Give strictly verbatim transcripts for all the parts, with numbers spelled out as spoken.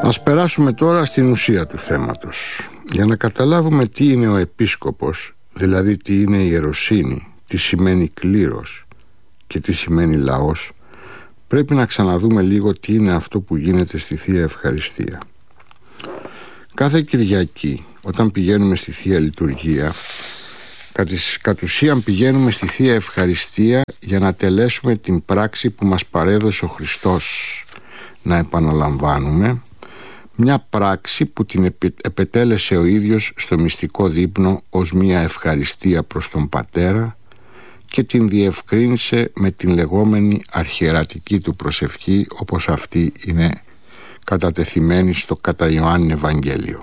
Ας περάσουμε τώρα στην ουσία του θέματος. Για να καταλάβουμε τι είναι ο επίσκοπος, δηλαδή τι είναι η ιεροσύνη, τι σημαίνει κλήρος και τι σημαίνει λαός, πρέπει να ξαναδούμε λίγο τι είναι αυτό που γίνεται στη Θεία Ευχαριστία. Κάθε Κυριακή, όταν πηγαίνουμε στη Θεία Λειτουργία, κατ' ουσίαν πηγαίνουμε στη Θεία Ευχαριστία για να τελέσουμε την πράξη που μας παρέδωσε ο Χριστός να επαναλαμβάνουμε, μια πράξη που την επετέλεσε ο ίδιος στο μυστικό δείπνο ως μια ευχαριστία προς τον Πατέρα και την διευκρίνησε με την λεγόμενη αρχιερατική του προσευχή, όπως αυτή είναι κατατεθειμένη στο κατά Ιωάννη Ευαγγέλιο.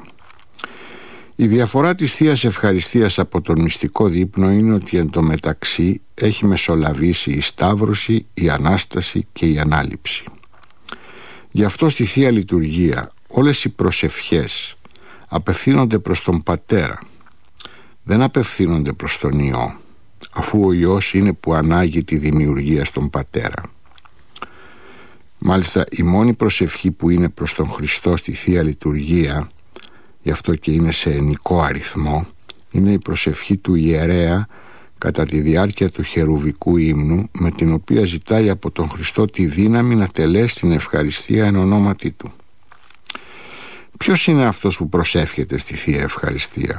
Η διαφορά της Θείας Ευχαριστίας από τον μυστικό δείπνο είναι ότι εν τω μεταξύ έχει μεσολαβήσει η Σταύρωση, η Ανάσταση και η Ανάληψη. Γι' αυτό στη Θεία Λειτουργία όλες οι προσευχές απευθύνονται προς τον Πατέρα, δεν απευθύνονται προς τον Υιό, αφού ο Υιός είναι που ανάγει τη δημιουργία στον Πατέρα. Μάλιστα η μόνη προσευχή που είναι προς τον Χριστό στη Θεία Λειτουργία, γι' αυτό και είναι σε ενικό αριθμό, είναι η προσευχή του ιερέα κατά τη διάρκεια του χερουβικού ύμνου, με την οποία ζητάει από τον Χριστό τη δύναμη να τελέσει την ευχαριστία εν ονόματι του. Ποιος είναι αυτός που προσεύχεται στη Θεία Ευχαριστία?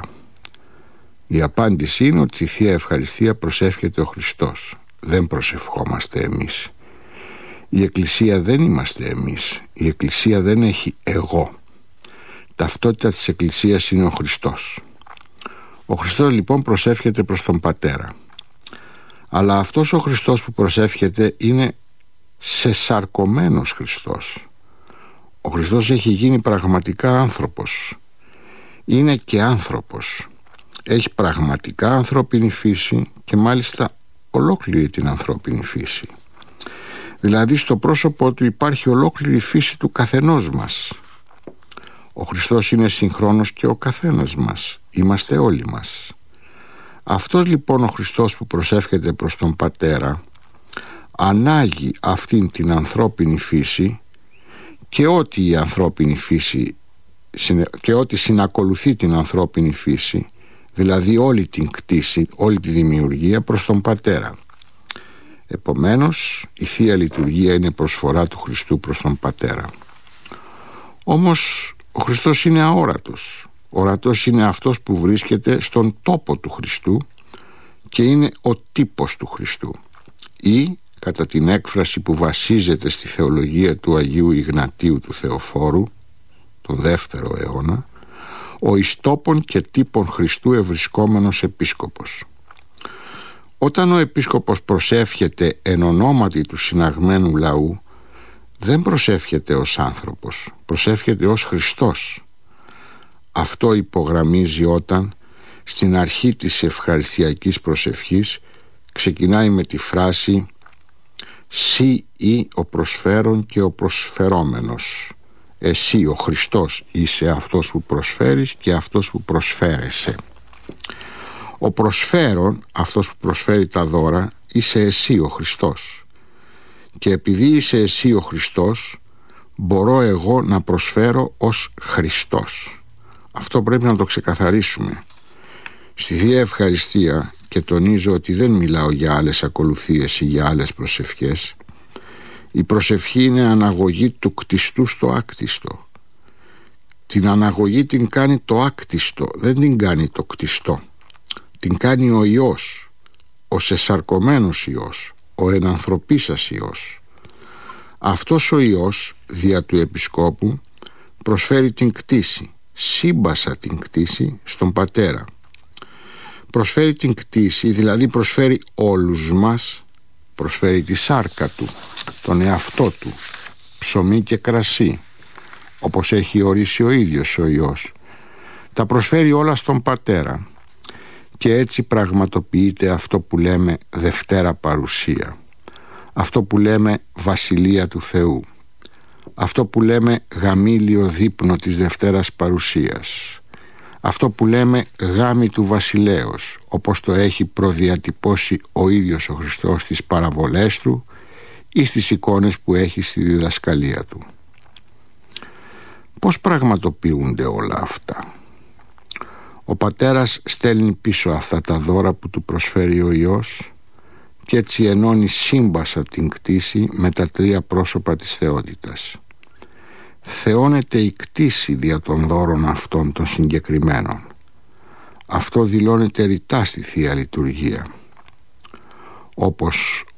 Η απάντηση είναι ότι στη Θεία Ευχαριστία προσεύχεται ο Χριστός, δεν προσευχόμαστε εμείς. Η Εκκλησία δεν είμαστε εμείς, η Εκκλησία δεν έχει εγώ. Ταυτότητα της Εκκλησίας είναι ο Χριστός. Ο Χριστός λοιπόν προσεύχεται προς τον Πατέρα. Αλλά αυτός ο Χριστός που προσεύχεται είναι σεσαρκωμένος Χριστός. Ο Χριστός έχει γίνει πραγματικά άνθρωπος. Είναι και άνθρωπος. Έχει πραγματικά ανθρώπινη φύση και μάλιστα ολόκληρη την ανθρώπινη φύση. Δηλαδή στο πρόσωπό του υπάρχει ολόκληρη φύση του καθενός μας. Ο Χριστός είναι συγχρόνως και ο καθένας μας. Είμαστε όλοι μας. Αυτός λοιπόν ο Χριστός που προσεύχεται προς τον Πατέρα ανάγει αυτήν την ανθρώπινη φύση και ό,τι η ανθρώπινη φύση και ό,τι συνακολουθεί την ανθρώπινη φύση, δηλαδή όλη την κτήση, όλη τη δημιουργία προς τον Πατέρα. Επομένως η Θεία Λειτουργία είναι προσφορά του Χριστού προς τον Πατέρα. Όμως ο Χριστός είναι αόρατος. Ορατός είναι αυτός που βρίσκεται στον τόπο του Χριστού και είναι ο τύπος του Χριστού, ή κατά την έκφραση που βασίζεται στη θεολογία του Αγίου Ιγνατίου του Θεοφόρου τον δεύτερο αιώνα, ο εις τόπον και τύπον Χριστού ευρισκόμενος επίσκοπος. Όταν ο επίσκοπος προσεύχεται εν ονόματι του συναγμένου λαού, δεν προσεύχεται ως άνθρωπος, προσεύχεται ως Χριστός. Αυτό υπογραμμίζει όταν στην αρχή της ευχαριστιακής προσευχής ξεκινάει με τη φράση «Συ ή ο προσφέρον και ο προσφερόμενος». Εσύ ο Χριστός είσαι αυτός που προσφέρεις και αυτός που προσφέρεσαι. Ο προσφέρον, αυτός που προσφέρει τα δώρα, είσαι εσύ ο Χριστός. Και επειδή είσαι εσύ ο Χριστός, μπορώ εγώ να προσφέρω ως Χριστός. Αυτό πρέπει να το ξεκαθαρίσουμε. Στη Θεία Ευχαριστία, και τονίζω ότι δεν μιλάω για άλλες ακολουθίες ή για άλλες προσευχές, η προσευχή είναι αναγωγή του κτιστού στο άκτιστο. Την αναγωγή την κάνει το άκτιστο, δεν την κάνει το κτιστό. Την κάνει ο Υιός, ο σεσαρκωμένος Υιός, ο ενανθρωπίσας Υιός. Αυτός ο Υιός, δια του Επισκόπου, προσφέρει την κτήση, σύμπασα την κτήση στον Πατέρα. Προσφέρει την κτήση, δηλαδή προσφέρει όλους μας, προσφέρει τη σάρκα του, τον εαυτό του, ψωμί και κρασί, όπως έχει ορίσει ο ίδιος ο Υιός. Τα προσφέρει όλα στον Πατέρα και έτσι πραγματοποιείται αυτό που λέμε Δευτέρα Παρουσία, αυτό που λέμε Βασιλεία του Θεού, αυτό που λέμε γαμήλιο δείπνο της Δευτέρας Παρουσίας, αυτό που λέμε γάμη του Βασιλέως, όπως το έχει προδιατυπώσει ο ίδιος ο Χριστός στις παραβολές του ή στις εικόνες που έχει στη διδασκαλία του. Πώς πραγματοποιούνται όλα αυτά? Ο πατέρας στέλνει πίσω αυτά τα δώρα που του προσφέρει ο Υιός και έτσι ενώνει σύμπασα την κτήση με τα τρία πρόσωπα της θεότητας. Θεώνεται η κτήση δια των δώρων αυτών των συγκεκριμένων. Αυτό δηλώνεται ρητά στη Θεία Λειτουργία. Όπως